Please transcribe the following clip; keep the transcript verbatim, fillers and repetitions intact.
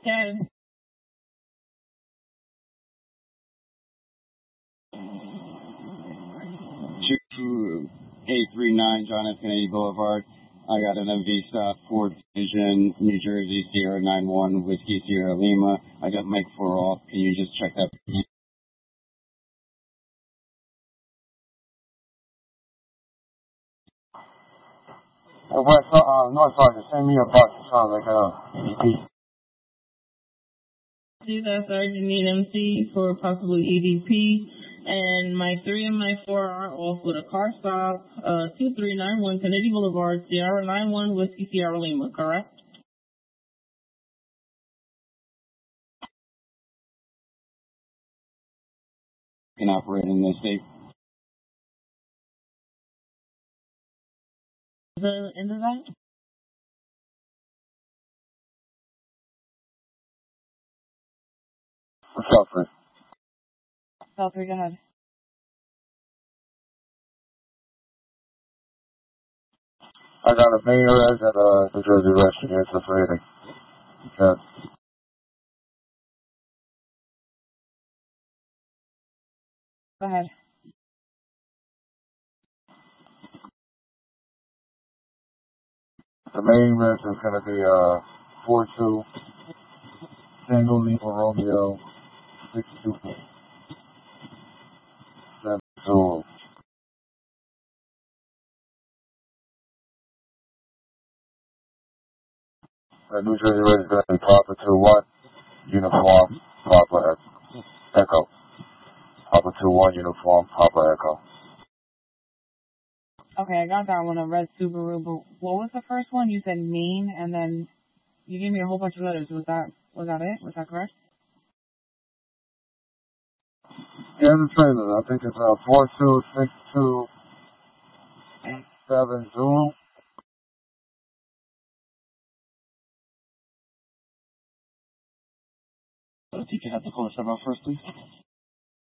Ten. two eight three nine John F. Kennedy Boulevard. I got an M V stop, Ford Vision, New Jersey, Sierra nine one, Whiskey Sierra Lima. I got Mike four off. Can you just check that? Uh, West, uh, North Sergeant, send me a box to sound like a E D P. See that Sergeant need M C for possibly E D P. And my three and my four are off with a car stop, uh, two three nine one Kennedy Boulevard, Sierra nine one, Whiskey Sierra Lima, correct? Can operate in this state. Is that the end of that? What's up, Chris? South three, go ahead. I got a main res and a New Jersey Rescue. It's a rating. Yeah. Go ahead. The main res is going to be uh, four two, Tango Lima Romeo, six two seven Zulu. The New Jersey Res is going to be Papa two one, Uniform, Papa Echo. Papa two one, Uniform, Papa Echo. Okay, I got that one, a red Subaru, but what was the first one? You said Maine, and then you gave me a whole bunch of letters. Was that, was that it? Was that correct? Yeah, the trailer. I think it's uh, four two six two eight seven Zulu. So if you could have the caller step out first, please.